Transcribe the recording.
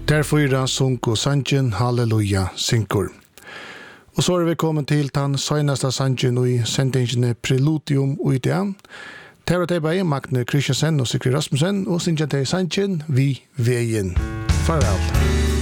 Derfor sunko sanjen halleluja synkur. Og så vi kommet til den søgneste sanjen i sendingene Preludium og ideen. Det var det bare Magne Kristiansen og Sigrid Rasmussen, og synes jeg til sanjen vi veien. Farvel.